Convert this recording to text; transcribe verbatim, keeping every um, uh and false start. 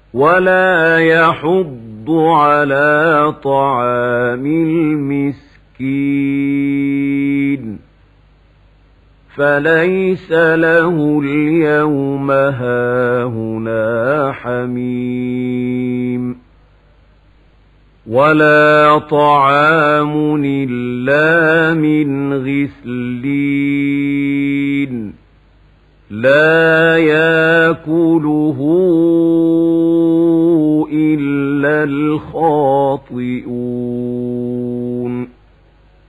ولا يحض على طعام المسكين فليس له اليوم هاهنا حميم ولا طعام إلا من غسلين لا يأكله إلا الخاطئون